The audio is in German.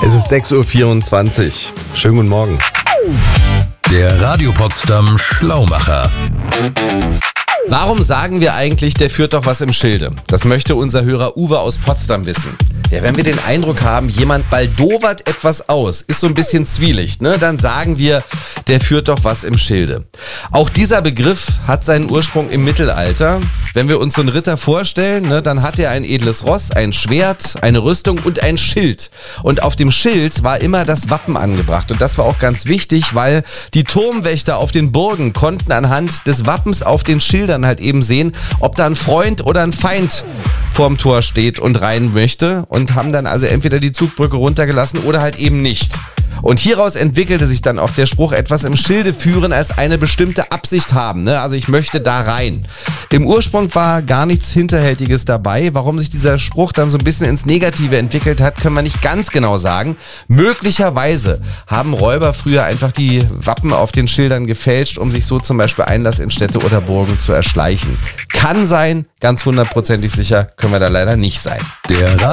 Es ist 6.24 Uhr. Schönen guten Morgen. Der Radio Potsdam Schlaumacher. Warum sagen wir eigentlich, der führt doch was im Schilde? Das möchte unser Hörer Uwe aus Potsdam wissen. Ja, wenn wir den Eindruck haben, jemand baldowert etwas aus, ist so ein bisschen zwielicht, ne? Dann sagen wir, der führt doch was im Schilde. Auch dieser Begriff hat seinen Ursprung im Mittelalter. Wenn wir uns so einen Ritter vorstellen, ne, dann hat er ein edles Ross, ein Schwert, eine Rüstung und ein Schild. Und auf dem Schild war immer das Wappen angebracht. Und das war auch ganz wichtig, weil die Turmwächter auf den Burgen konnten anhand des Wappens auf den Schildern halt eben sehen, ob da ein Freund oder ein Feind vorm Tor steht und rein möchte, und haben dann also entweder die Zugbrücke runtergelassen oder halt eben nicht. Und hieraus entwickelte sich dann auch der Spruch, etwas im Schilde führen als eine bestimmte Absicht haben, ne? Also ich möchte da rein. Im Ursprung war gar nichts Hinterhältiges dabei. Warum sich dieser Spruch dann so ein bisschen ins Negative entwickelt hat, können wir nicht ganz genau sagen. Möglicherweise haben Räuber früher einfach die Wappen auf den Schildern gefälscht, um sich so zum Beispiel Einlass in Städte oder Burgen zu erschleichen. Kann sein, ganz hundertprozentig sicher können wir da leider nicht sein. Der